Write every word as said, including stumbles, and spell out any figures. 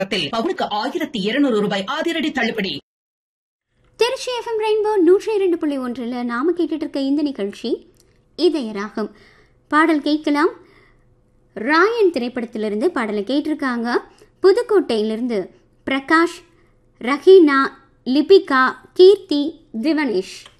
பவுனுக்கு ஆயிரத்தி இருநூறு ரூபாய் அதிரடி தள்ளுபடி. திருச்சி எஃப்எம் ரெயின்போ நூற்றி இரண்டு புள்ளி ஒன்றில் நாம கேட்டுட்டு இருக்க இந்த நிகழ்ச்சி இதய ராகம். பாடல் கேட்கலாம். ராயன் திரைப்படத்திலிருந்து பாடலை கேட்டிருக்காங்க. புதுக்கோட்டையிலிருந்து பிரகாஷ், ரஹீனா, லிபிகா, கீர்த்தி, திவனேஷ்.